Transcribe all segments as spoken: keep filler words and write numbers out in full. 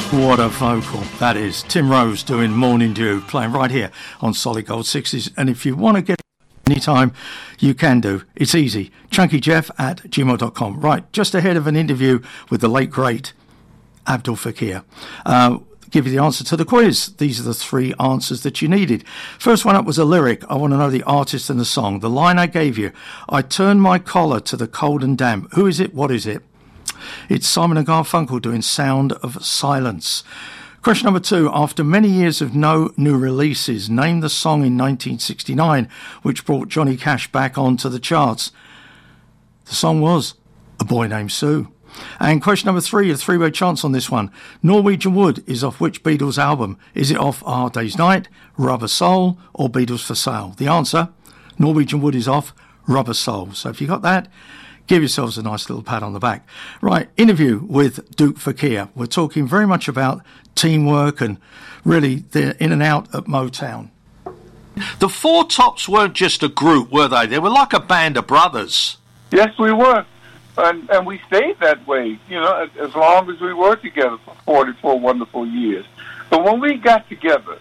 What a vocal that is. Tim Rose doing Morning Dew, playing right here on Solid Gold sixties. And if you want to get it anytime, you can do. It's easy. chunkyjeff at gmail dot com. Right, just ahead of an interview with the late, great Abdul Fakir. Uh, give you the answer to the quiz. These are the three answers that you needed. First one up was a lyric. I want to know the artist and the song. The line I gave you, I turned my collar to the cold and damp. Who is it? What is it? It's Simon and Garfunkel doing Sound of Silence. Question number two. After many years of no new releases, name the song in nineteen sixty-nine which brought Johnny Cash back onto the charts. The song was A Boy Named Sue. And question number three, a three-way chance on this one. Norwegian Wood is off which Beatles album? Is it off A Hard Day's Night, Rubber Soul, or Beatles for Sale? The answer, Norwegian Wood is off Rubber Soul. So if you got that, give yourselves a nice little pat on the back. Right, interview with Duke Fakir. We're talking very much about teamwork and really the in and out at Motown. The Four Tops weren't just a group, were they? They were like a band of brothers. Yes, we were. And, and we stayed that way, you know, as, as long as we were together for forty-four wonderful years. But when we got together,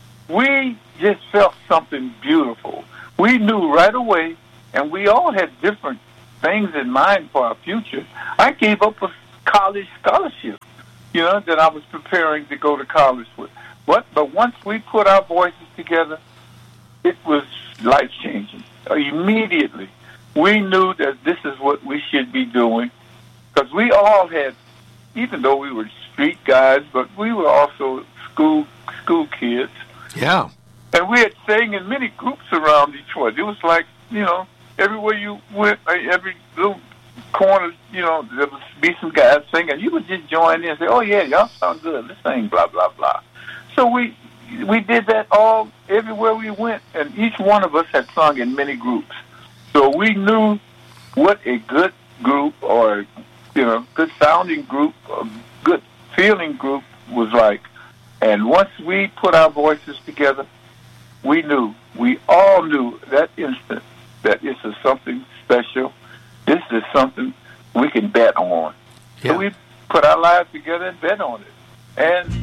we just felt something beautiful. We knew right away, and we all had different things in mind for our future. I gave up a college scholarship, you know, that I was preparing to go to college with. But, but once we put our voices together, it was life-changing. Immediately, we knew that this is what we should be doing, because we all had, even though we were street guys, but we were also school school kids. Yeah. And we had sang in many groups around Detroit. It was like, you know, everywhere you went, every little corner, you know, there would be some guys singing. You would just join in and say, oh, yeah, y'all sound good. Let's sing, blah, blah, blah. So we we did that all everywhere we went, and each one of us had sung in many groups. So we knew what a good group or, you know, good sounding group, a good feeling group was like. And once we put our voices together, we knew, we all knew that instant that this is something special. This is something we can bet on. Yeah. So we put our lives together and bet on it. And